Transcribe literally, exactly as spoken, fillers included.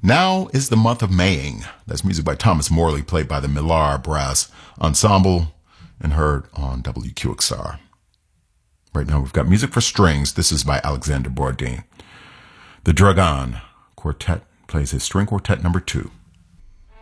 Now is the month of Maying. That's music by Thomas Morley, played by the Millar Brass Ensemble and heard on W Q X R. Right now we've got music for strings. This is by Alexander Bourdin. The Dragon Quartet plays his string quartet number two.